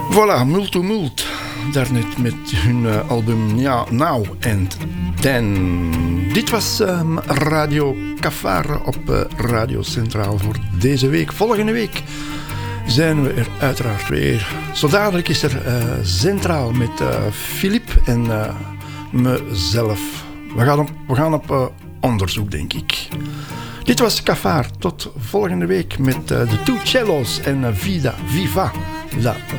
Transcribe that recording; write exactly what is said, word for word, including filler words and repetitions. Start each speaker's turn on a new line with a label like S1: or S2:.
S1: Voilà, Multo Mult. Daarnet met hun uh, album ja, Now and Then. Dit was um, Radio Cafar op uh, Radio Centraal voor deze week. Volgende week zijn we er uiteraard weer. Zo dadelijk is er uh, Centraal met Filip uh, en uh, mezelf. We gaan op, we gaan op uh, onderzoek, denk ik. Dit was Cafar. Tot volgende week met uh, de Two Cellos en uh, Vida, Viva la